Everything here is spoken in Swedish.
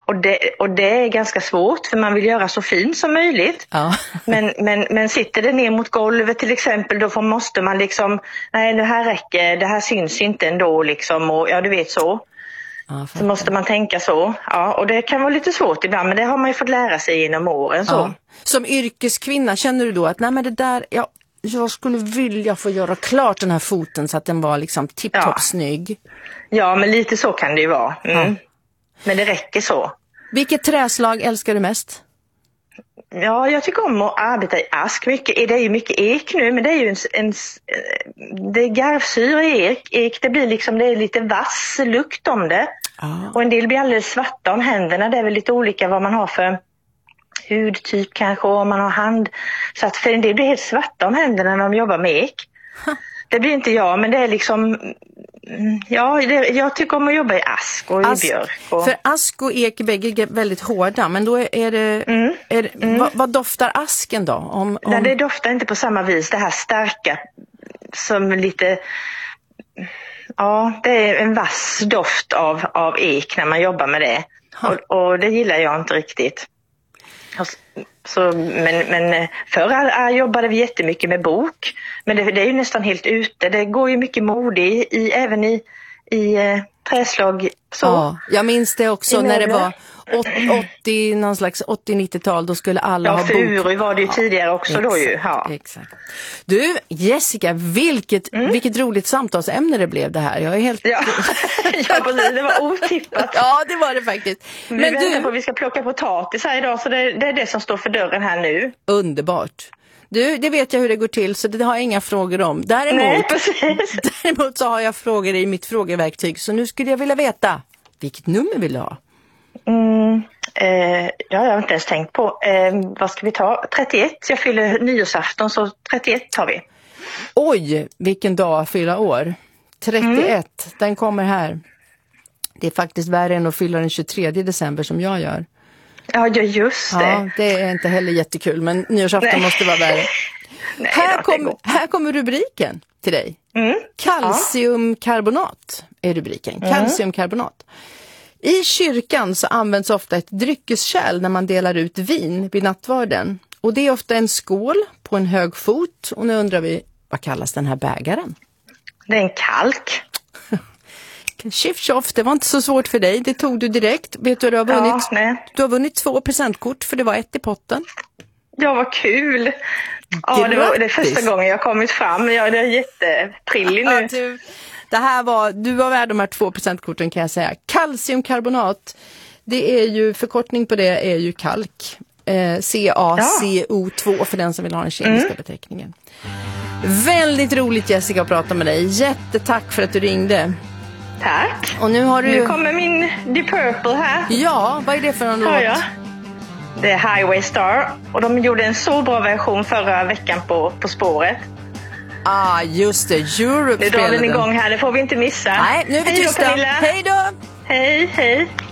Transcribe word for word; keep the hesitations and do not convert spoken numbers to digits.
Och det, och det är ganska svårt för man vill göra så fint som möjligt. Ja. men, men, men sitter det ner mot golvet till exempel, då får, måste man liksom, nej det här räcker, det här syns inte ändå liksom, och ja du vet så. Ja, så måste man tänka så. Ja, och det kan vara lite svårt ibland, men det har man ju fått lära sig genom åren. Så. Ja. Som yrkeskvinna, känner du då att nej men det där, ja, jag skulle vilja få göra klart den här foten så att den var liksom tipptopp ja. snygg? Ja, men lite så kan det ju vara. Mm. Ja. Men det räcker så. Vilket träslag älskar du mest? Ja, jag tycker om att arbeta i ask mycket. Det är ju mycket ek nu, men det är ju en, en det är garvsyra i ek. ek. Det blir liksom, det är lite vass lukt om det. Ah. Och en del blir alldeles svarta om händerna. Det är väl lite olika vad man har för hudtyp kanske, och om man har hand. Så att för en del blir helt svarta om händerna när de jobbar med ek. Huh. Det blir inte jag, men det är liksom, ja, det, jag tycker om att jobba i ask och ask, i björk. Och... För ask och ek bägge är väldigt hårda, men då är det, mm. är det mm. vad, vad doftar asken då? Om, om... Nej, det doftar inte på samma vis, det här starka som lite, ja, det är en vass doft av, av ek när man jobbar med det. Och, och det gillar jag inte riktigt. Så, men, men förr jobbade vi jättemycket med bok, men det, det är ju nästan helt ute. Det går ju mycket mode i, i även i, i eh, träslag. Så. Ja, jag minns det också när det var åttio, någon slags åttio-nittiotal, då skulle alla ja, ha bok. Ja, Furu var det ju tidigare ja, också exakt, då ju. Ja. Exakt. Du, Jessica, vilket, mm. vilket roligt samtalsämne det blev det här. Jag är helt... Ja, ja precis, det var otippat. Ja, det var det faktiskt. Men vi väntar på att vi ska plocka potatis här idag, så det, det är det som står för dörren här nu. Underbart. Du, det vet jag hur det går till, så det har jag inga frågor om. Däremot, Nej, precis. däremot så har jag frågor i mitt frågeverktyg, så nu skulle jag vilja veta, vilket nummer vill du ha? Mm, eh, ja, jag har inte ens tänkt på. Eh, vad ska vi ta? trettioett. Jag fyller nyårsafton, så trettioett tar vi. Oj, vilken dag fylla år. trettioett, mm. den kommer här. Det är faktiskt värre än att fylla den tjugotredje december som jag gör. Ja, just det. Ja, det är inte heller jättekul, men nyårsafton Nej. måste vara värre. Nej, här, då, kom, här kommer rubriken till dig. Mm. Kalciumkarbonat är rubriken. Mm. Kalciumkarbonat. I kyrkan så används ofta ett dryckeskärl när man delar ut vin vid nattvarden. Och det är ofta en skål på en hög fot. Och nu undrar vi, vad kallas den här bägaren? Det är en kalk. Tjiff tjoff, det var inte så svårt för dig. Det tog du direkt. Vet du, du har vunnit, ja, du har vunnit två presentkort, för det var ett i potten. Ja, vad kul. Ja, det var det första gången jag kommit fram. Jag är jätteprillig nu. Ja, du, det här var, du var värd de här två presentkorten, kan jag säga. Kalciumkarbonat, det är ju, förkortning på det är ju kalk. Eh, C A C O två för den som vill ha den kemiska mm. beteckningen. Väldigt roligt, Jessica, att prata med dig. Jättetack för att du ringde. Tack. Och nu har du... Nu kommer min The Purple här. Ja, vad är det för någon låt? Ja. Det är Highway Star. Och de gjorde en så bra version förra veckan på, på spåret. Ah, just det. Europe. Nu drar den igång här, det får vi inte missa. Nej, nu är vi tysta. Hej då! Hej, hej.